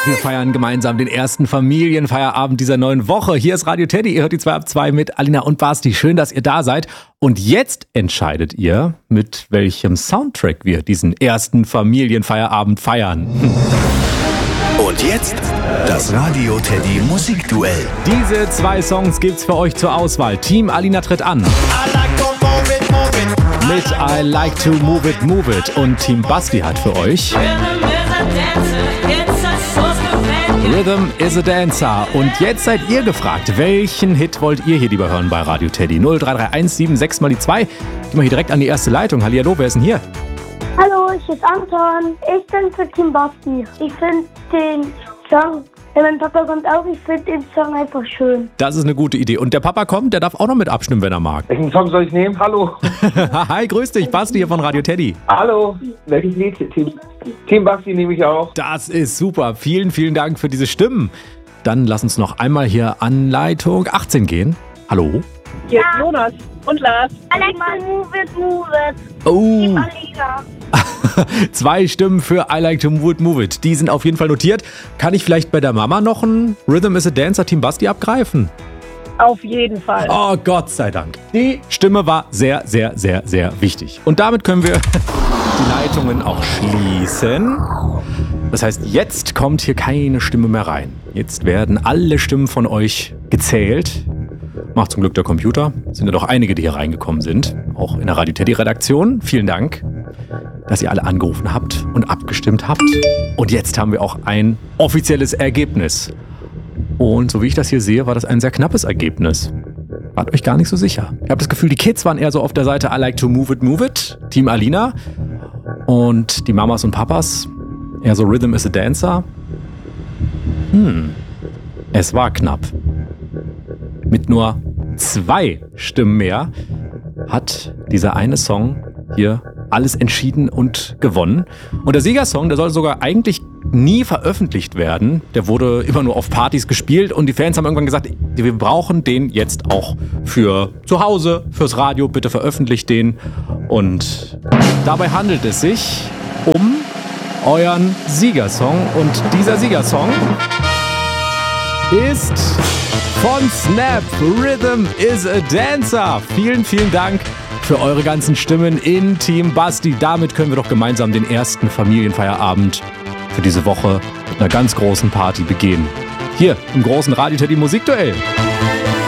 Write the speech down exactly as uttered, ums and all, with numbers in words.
Wir feiern gemeinsam den ersten Familienfeierabend dieser neuen Woche. Hier ist Radio Teddy, ihr hört die zwei ab zwei mit Alina und Basti. Schön, dass ihr da seid. Und jetzt entscheidet ihr, mit welchem Soundtrack wir diesen ersten Familienfeierabend feiern. Und jetzt das Radio Teddy Musikduell. Diese zwei Songs gibt's für euch zur Auswahl. Team Alina tritt an mit I Like to Move It, Move It. Und Team Basti hat für euch Rhythm is a Dancer. Und jetzt seid ihr gefragt, welchen Hit wollt ihr hier lieber hören bei Radio Teddy? null drei drei eins sieben sechs mal die zwei. Gehen wir hier direkt an die erste Leitung. Hallihallo, wer ist denn hier? Hallo, ich bin Anton. Ich bin für Team Basti. Ich finde den Song, ja, mein Papa kommt auch, ich finde den Song einfach schön. Das ist eine gute Idee. Und der Papa kommt, der darf auch noch mit abstimmen, wenn er mag. Welchen Song soll ich nehmen? Hallo. Hi, grüß dich, Basti hier von Radio Teddy. Hallo. Welches Lied? Team, Team Basti nehme ich auch. Das ist super. Vielen, vielen Dank für diese Stimmen. Dann lass uns noch einmal hier an Leitung achtzehn gehen. Hallo. Hier ist Jonas und Lars. I like to move it, move it. Oh. Team Alina. Zwei Stimmen für I Like to Move It, Move It. Die sind auf jeden Fall notiert. Kann ich vielleicht bei der Mama noch ein Rhythm is a Dancer Team Basti abgreifen? Auf jeden Fall. Oh, Gott sei Dank. Die Stimme war sehr, sehr, sehr, sehr wichtig. Und damit können wir die Leitungen auch schließen. Das heißt, jetzt kommt hier keine Stimme mehr rein. Jetzt werden alle Stimmen von euch gezählt. Macht zum Glück der Computer. Es sind ja doch einige, die hier reingekommen sind. Auch in der Radio Teddy Redaktion. Vielen Dank, dass ihr alle angerufen habt und abgestimmt habt. Und jetzt haben wir auch ein offizielles Ergebnis. Und so wie ich das hier sehe, war das ein sehr knappes Ergebnis. Wart euch gar nicht so sicher. Ich habe das Gefühl, die Kids waren eher so auf der Seite I Like to Move It, Move It, Team Alina. Und die Mamas und Papas eher so Rhythm is a Dancer. Hm, es war knapp. Mit nur zwei Stimmen mehr hat dieser eine Song hier alles entschieden und gewonnen. Und der Siegersong, der soll sogar eigentlich nie veröffentlicht werden. Der wurde immer nur auf Partys gespielt und die Fans haben irgendwann gesagt, wir brauchen den jetzt auch für zu Hause, fürs Radio, bitte veröffentlicht den. Und dabei handelt es sich um euren Siegersong. Und dieser Siegersong ist von Snap, Rhythm is a Dancer. Vielen, vielen Dank für eure ganzen Stimmen in Team Basti. Damit können wir doch gemeinsam den ersten Familienfeierabend für diese Woche mit einer ganz großen Party begehen. Hier im großen Radio Teddy Musikduell.